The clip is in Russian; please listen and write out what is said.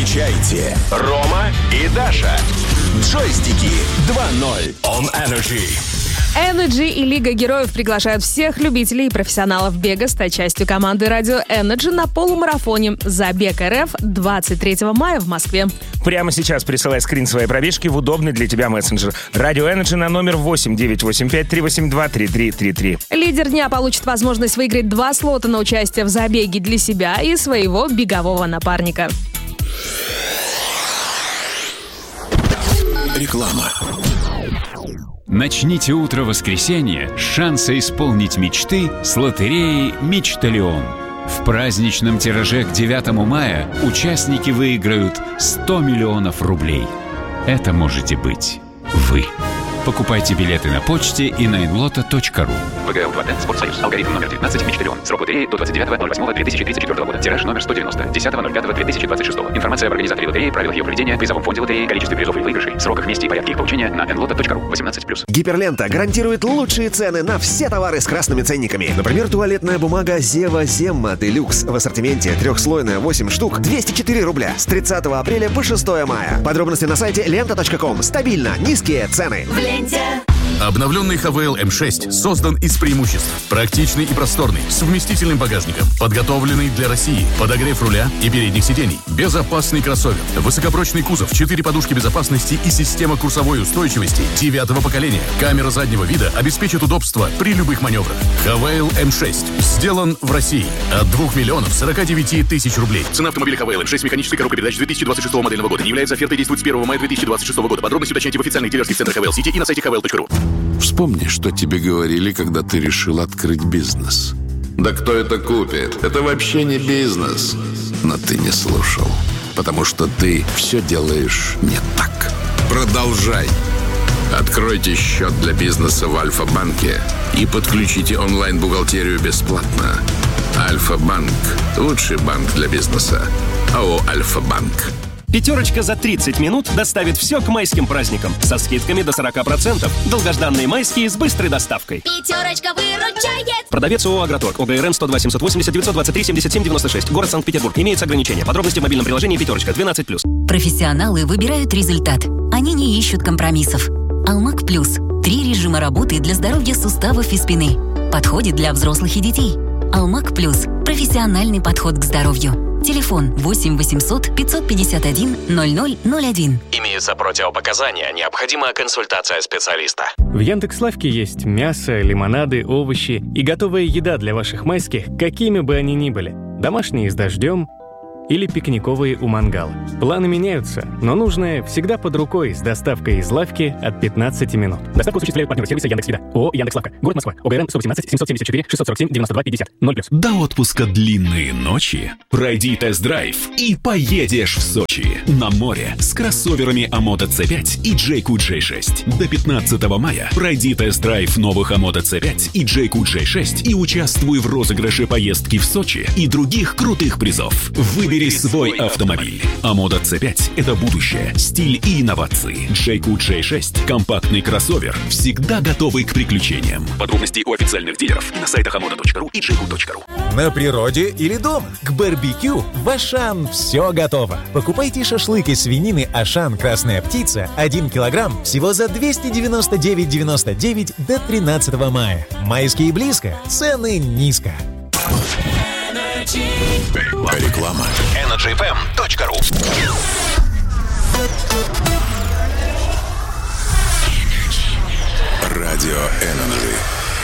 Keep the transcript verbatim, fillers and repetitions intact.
Встречайте Рома и Даша. Джойстики два ноль on Energy. Energy и Лига Героев приглашают всех любителей и профессионалов бега стать частью команды Радио Energy на полумарафоне «Забег РФ» двадцать третьего мая в Москве. Прямо сейчас присылай скрин своей пробежки в удобный для тебя мессенджер. Радио Energy на номер восемь девятьсот восемьдесят пять триста восемьдесят два тридцать три тридцать три. Лидер дня получит возможность выиграть два слота на участие в забеге для себя и своего бегового напарника. Реклама. Начните утро воскресенья с шанса исполнить мечты с лотереей «Мечталион». В праздничном тираже к девятому мая участники выиграют сто миллионов рублей. Это можете быть вы. Покупайте билеты на почте и на инлота точка ру. ВГЛ два Д, Спортсоюз. Алгоритм номер девятнадцать, Мечталион. Срок лотереи до двадцать девятого ноль восьмого две тысячи тридцать четвёртого года. Тираж номер сто девяносто. десятого ноль пятого две тысячи двадцать шестого. Информация об организаторе лотереи, правилах ее проведения, призовом фонде лотереи, количестве призов и выигрышей, сроках, месте и порядке их получения на инлота точка ру. восемнадцать плюс. Гиперлента гарантирует лучшие цены на все товары с красными ценниками. Например, туалетная бумага Зева Земма Делюкс в ассортименте трехслойная восемь штук, двести четыре рубля с тридцатого апреля по шестого мая. Подробности на сайте лента точка ком. Стабильно низкие цены. В ленте. Обновленный эйч ви эл эм шесть создан из преимуществ. Практичный и просторный, с вместительным багажником, подготовленный для России, подогрев руля и передних сидений, безопасный кроссовер, высокопрочный кузов, четыре подушки безопасности и система курсовой устойчивости девятого поколения. Камера заднего вида обеспечит удобство при любых маневрах. эйч ви эл эм шесть сделан в России от двух миллионов сорока девяти тысяч рублей. Цена автомобиля эйч ви эл эм шесть механической коробкой передач две тысячи двадцать шестого модельного года не является офертой, действует с первого мая две тысячи двадцать шестого года. Подробности уточняйте в официальных дилерских центрах эйч ви эл City и на сайте эйч ви эл точка ру. Вспомни, что тебе говорили, когда ты решил открыть бизнес. Да кто это купит? Это вообще не бизнес. Но ты не слушал, потому что ты все делаешь не так. Продолжай. Откройте счет для бизнеса в Альфа-банке и подключите онлайн-бухгалтерию бесплатно. Альфа-банк – лучший банк для бизнеса. АО «Альфа-банк». Пятерочка за тридцать минут доставит все к майским праздникам. Со скидками до сорок процентов. Долгожданные майские с быстрой доставкой. Пятерочка выручает. Продавец ООО «Агроторг». ОГРН сто два семьсот восемьдесят девятьсот двадцать три семьдесят семь девяносто шесть. Город Санкт-Петербург. Имеется ограничение. Подробности в мобильном приложении «Пятерочка» двенадцать плюс. Профессионалы выбирают результат. Они не ищут компромиссов. Алмак Плюс. Три режима работы для здоровья суставов и спины. Подходит для взрослых и детей. Алмак Плюс. Профессиональный подход к здоровью. Телефон восемь восемьсот пятьсот пятьдесят один ноль ноль ноль один. Имеются противопоказания. Необходима консультация специалиста. В Яндекс.Лавке есть мясо, лимонады, овощи и готовая еда для ваших майских, какими бы они ни были. Домашние с дождем или пикниковые у мангала. Планы меняются, но нужное всегда под рукой с доставкой из лавки от пятнадцати минут. Доставку осуществляют партнеры сервиса Яндекс.Еда. ООО «Яндекс.Лавка». Город Москва. ОГРН сто восемнадцать семьсот семьдесят четыре шестьсот сорок семь девяносто два пятьдесят. ноль плюс. До отпуска длинные ночи. Пройди тест-драйв и поедешь в Сочи. На море с кроссоверами Амото си пять и Джейку джей шесть. До пятнадцатого мая пройди тест-драйв новых Амото си пять и Джейку джей шесть и участвуй в розыгрыше поездки в Сочи и других крутых призов. Выбери свой автомобиль. Амото си пять – это будущее, стиль и инновации. Джейку джей шесть – компактный кроссовер, всегда готовый к приключениям. Подробности у официальных дилеров и на сайтах амото точка ру и джейку точка ру. На природе или дома? К барбекю в Ашан все готово. Покупайте шашлык из свинины Ашан «Красная птица» один килограмм всего за двести девяносто девять девяносто девять до тринадцатого мая. Майские близко, цены низко. Реклама. энерджи эф эм точка ру. Радио Energy.